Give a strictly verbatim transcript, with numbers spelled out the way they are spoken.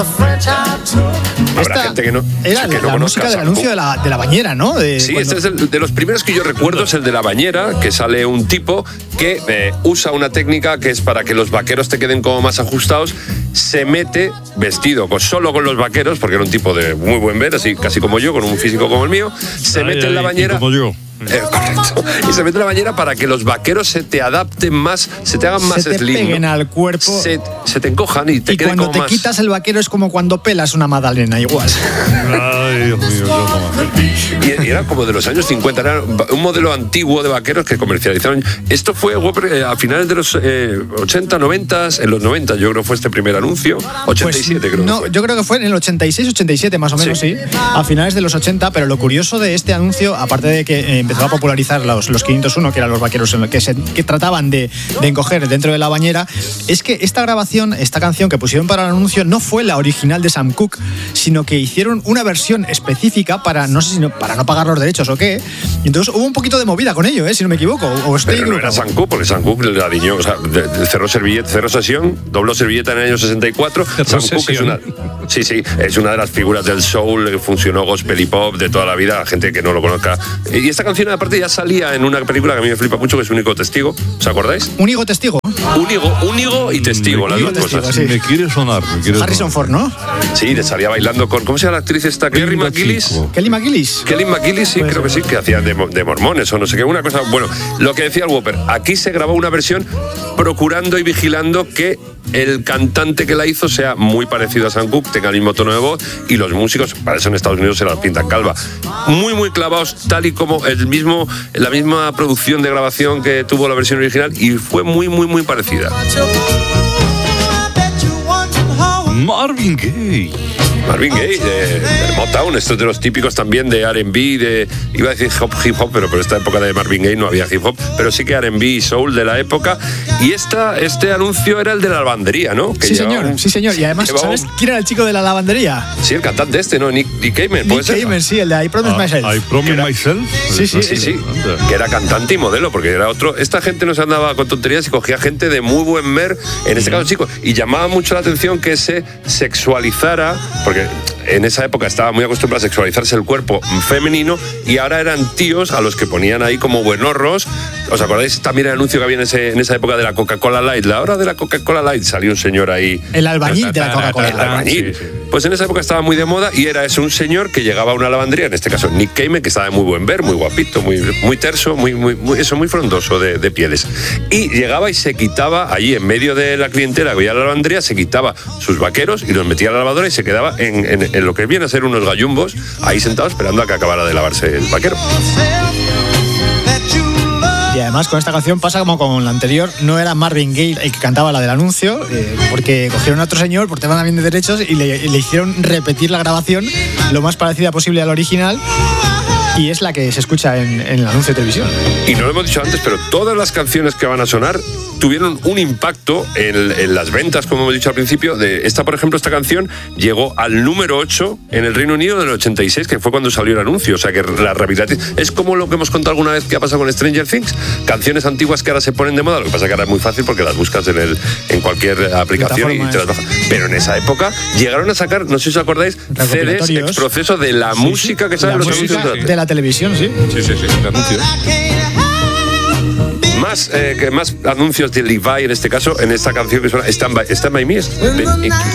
Habrá gente que no, era que la, no la música del anuncio de la, de la bañera, ¿no? De sí, cuando... este es el, de los primeros que yo recuerdo, es el de la bañera, que sale un tipo que eh, usa una técnica que es para que los vaqueros te queden como más ajustados. Se mete vestido con, solo con los vaqueros, porque era un tipo de muy buen ver, así casi como yo, con un físico como el mío. Se ay, mete ay, en la bañera. Como yo. Eh, correcto. Y se mete en la bañera para que los vaqueros se te adapten más, se te hagan más se te slim. peguen ¿no? al cuerpo. Se, se te encojan y te y queden cuando como te más. quitas el vaquero es como cuando pelas una magdalena, igual. Ay, Dios mío, yo no. Y, y era como de los años cincuenta, era un modelo antiguo de vaqueros que comercializaron. Esto fue eh, a finales de los eh, ochenta, noventa, en los noventa yo creo fue este primer anuncio, ochenta y siete Pues, creo no, que fue. yo creo que fue en el ochenta y seis, ochenta y siete más o menos, sí. sí, a finales de los ochenta, pero lo curioso de este anuncio, aparte de que eh, empezó a popularizar los, los quinientos uno, que eran los vaqueros que, se, que trataban de, de encoger dentro de la bañera, es que esta grabación, esta canción que pusieron para el anuncio no fue la original de Sam Cooke, sino que hicieron una versión específica para, no sé si no, para no pagar los derechos o qué, y entonces hubo un poquito de movida con ello, ¿eh? Si no me equivoco, o estoy Pero no era Sam Cooke, porque Sam Cooke la diñó, o sea, de, de cerró servilleta, cerró sesión, dobló servilleta en el año sesenta y cuatro. Sam Cooke es una, sí, sí, es una de las figuras del soul, que funcionó gospel y pop de toda la vida, la gente que no lo conozca. Y esta canción aparte ya salía en una película que a mí me flipa mucho, que es Único Testigo, ¿os acordáis? Único Testigo. Únigo, únigo y testigo, las dos testigo, cosas. sí. Me quiere sonar. Me quiere Harrison sonar. Ford, ¿no? Sí, le salía bailando con, ¿cómo se llama la actriz esta? Kerry McGillis. Kelly McGillis. Kelly McGillis, sí, Pues, creo que sí, que hacía de, de mormones o no sé qué, una cosa. Bueno, lo que decía el Whopper, aquí se grabó una versión procurando y vigilando que el cantante que la hizo sea muy parecido a Sam Cooke, tenga el mismo tono de voz, y los músicos, para eso en Estados Unidos se las pintan calva. Muy, muy clavados, tal y como el mismo, la misma producción de grabación que tuvo la versión original, y fue muy, muy, muy parecida. Marvin Gaye. Marvin Gaye, de, de Motown, estos de los típicos también de R and B, de, iba a decir hop, hip hop, pero por esta época de Marvin Gaye no había hip hop, pero sí que R and B y soul de la época. Y esta, este anuncio era el de la lavandería, ¿no? Que sí, señor, un, sí, señor. Y además, ¿sabes un... quién era el chico de la lavandería? Sí, el cantante este, ¿no? Nick, Nick Cayman, ¿puede Nick ser? Cayman, sí, el de I Promise Ah, Myself. I Promise Era, Myself. Sí, sí, sí, sí. Que era cantante y modelo, porque era otro. Esta gente no se andaba con tonterías y cogía gente de muy buen ver, en este caso chicos, y llamaba mucho la atención que se sexualizara, porque en esa época estaba muy acostumbrado a sexualizarse el cuerpo femenino, y ahora eran tíos a los que ponían ahí como buenorros. ¿Os acordáis también el anuncio que había en, ese, en esa época de la Coca-Cola Light? La hora de la Coca-Cola Light, salió un señor ahí. El albañil de la Coca-Cola. El albañil. Sí, sí. Pues en esa época estaba muy de moda, y era eso, un señor que llegaba a una lavandería, en este caso Nick Cayman, que estaba de muy buen ver, muy guapito, muy, muy terso, muy, muy, muy, eso, muy frondoso de, de pieles. Y llegaba y se quitaba allí en medio de la clientela que veía la lavandería, se quitaba sus vaqueros y los metía a la lavadora y se quedaba en, en, en lo que viene a ser unos gallumbos, ahí sentado esperando a que acabara de lavarse el vaquero. Y además con esta canción pasa como con la anterior, no era Marvin Gaye el que cantaba la del anuncio, eh, porque cogieron a otro señor por tema también de derechos y le, y le hicieron repetir la grabación lo más parecida posible al original, y es la que se escucha en, en el anuncio de televisión. Y no lo hemos dicho antes, pero todas las canciones que van a sonar tuvieron un impacto en, en las ventas, como hemos dicho al principio. De esta, por ejemplo, esta canción llegó al número ocho en el Reino Unido en el ochenta y seis, que fue cuando salió el anuncio. O sea que la revitalización es como lo que hemos contado alguna vez que ha pasado con Stranger Things. Canciones antiguas que ahora se ponen de moda. Lo que pasa es que ahora es muy fácil porque las buscas en, el, en cualquier aplicación y te las bajas. Pero en esa época llegaron a sacar, no sé si os acordáis, C Ds ex proceso de la sí, música que sale en los anuncios de la, de la televisión, sí. Sí, sí, sí, de anuncios. Más, eh, que más anuncios de Levi en este caso, en esta canción que suena Stand By, Stand By Me.